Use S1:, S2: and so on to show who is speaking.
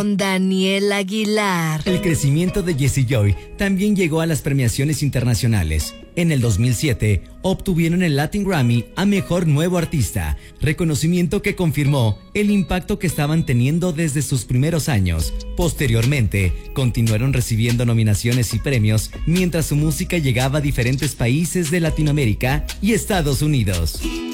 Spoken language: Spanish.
S1: Daniel Aguilar.
S2: El crecimiento de Jessie Joy también llegó a las premiaciones internacionales. En el 2007 obtuvieron el Latin Grammy a Mejor Nuevo Artista, reconocimiento que confirmó el impacto que estaban teniendo desde sus primeros años. Posteriormente, continuaron recibiendo nominaciones y premios mientras su música llegaba a diferentes países de Latinoamérica y Estados Unidos.